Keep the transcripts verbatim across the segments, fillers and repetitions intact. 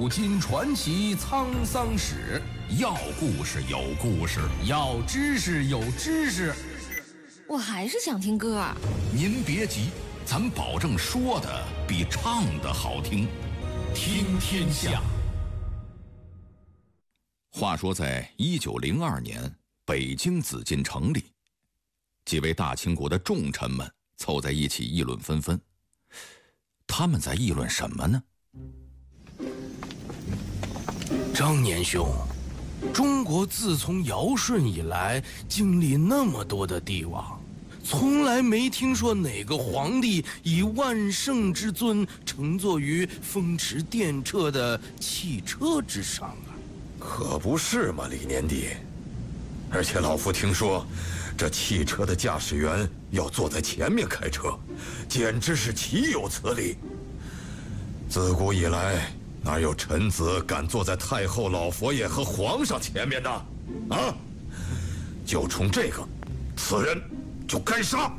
古今传奇沧桑史， 要故事有故事， 要知识有知识。 我还是想听歌。 您别急，咱保证说的比唱的好听。听天下。话说，在一九零二年，北京紫禁城里，几位大清国的重臣们凑在一起议论纷纷。他们在议论什么呢？ 张年兄，中国自从尧舜以来，经历那么多的帝王，从来没听说哪个皇帝以万圣之尊乘坐于风驰电掣的汽车之上啊！ 可不是嘛，李年弟。而且老夫听说，这汽车的驾驶员要坐在前面开车，简直是岂有此理！自古以来，哪有臣子敢坐在太后老佛爷和皇上前面的？啊！就冲这个，此人就该杀！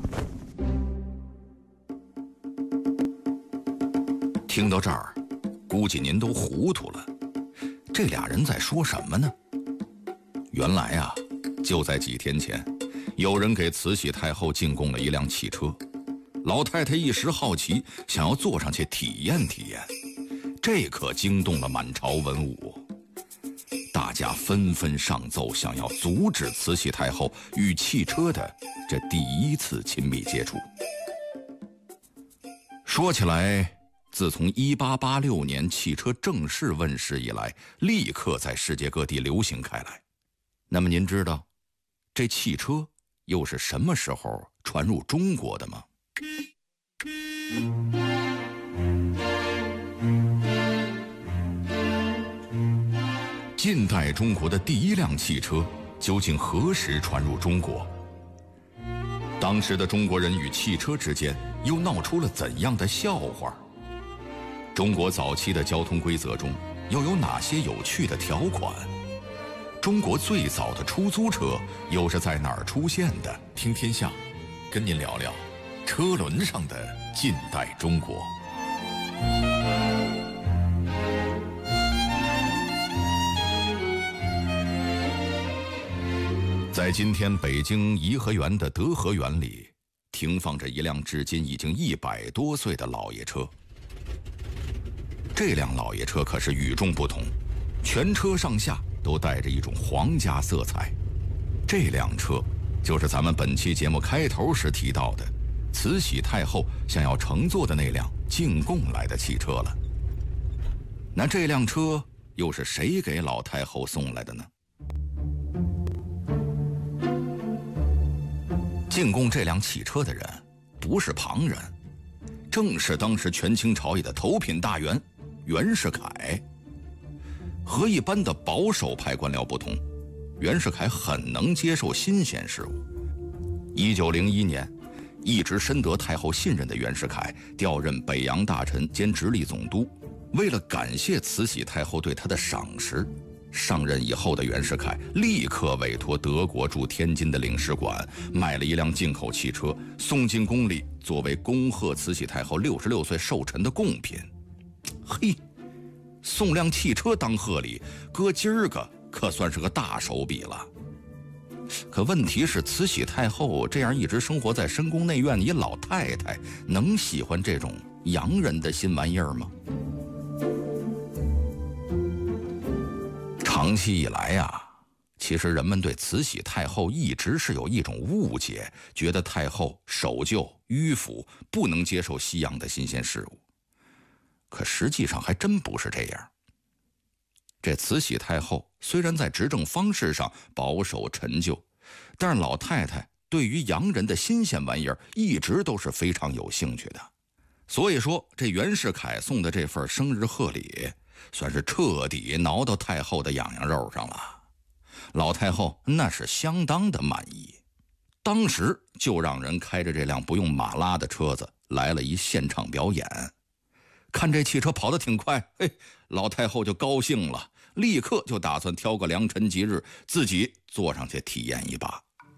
听到这儿，估计您都糊涂了。这俩人在说什么呢？原来啊，就在几天前，有人给慈禧太后进贡了一辆汽车。老太太一时好奇，想要坐上去体验体验，这可惊动了满朝文武。大家纷纷上奏，想要阻止慈禧太后与汽车的这第一次亲密接触。说起来，自从一八八六年汽车正式问世以来，立刻在世界各地流行开来。那么您知道，这汽车又是什么时候传入中国的吗？近代中国的第一辆汽车究竟何时传入中国？当时的中国人与汽车之间又闹出了怎样的笑话？中国早期的交通规则中又有哪些有趣的条款？中国最早的出租车又是在哪儿出现的？听天下，跟您聊聊车轮上的近代中国。在今天北京颐和园的德和园里，停放着一辆至今已经一百多岁的老爷车。这辆老爷车可是与众不同，全车上下都带着一种皇家色彩。这辆车就是咱们本期节目开头时提到的慈禧太后想要乘坐的那辆进贡来的汽车了。那这辆车又是谁给老太后送来的呢？进贡这辆汽车的人不是旁人，正是当时权倾朝野的头品大员袁世凯。和一般的保守派官僚不同，袁世凯很能接受新鲜事物。一九零一年，一直深得太后信任的袁世凯调任北洋大臣兼直隶总督。为了感谢慈禧太后对他的赏识，上任以后的袁世凯立刻委托德国驻天津的领事馆买了一辆进口汽车，送进宫里作为恭贺慈禧太后六十六岁寿辰的贡品。嘿，送辆汽车当贺礼，搁今儿个可算是个大手笔了。可问题是，慈禧太后这样一直生活在深宫内院的一老太太，能喜欢这种洋人的新玩意儿吗？长期以来呀、啊，其实人们对慈禧太后一直是有一种误解，觉得太后守旧迂腐，不能接受西洋的新鲜事物。可实际上还真不是这样。这慈禧太后虽然在执政方式上保守陈旧，但是老太太对于洋人的新鲜玩意儿一直都是非常有兴趣的。所以说，这袁世凯送的这份生日贺礼，算是彻底挠到太后的痒痒肉上了。老太后那是相当的满意，当时就让人开着这辆不用马拉的车子来了一现场表演。看这汽车跑得挺快，嘿，老太后就高兴了，立刻就打算挑个良辰吉日，自己坐上去体验一把。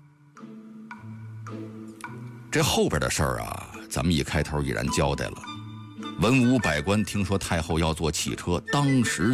这后边的事儿啊，咱们一开头已然交代了。文武百官听说太后要坐汽车，当时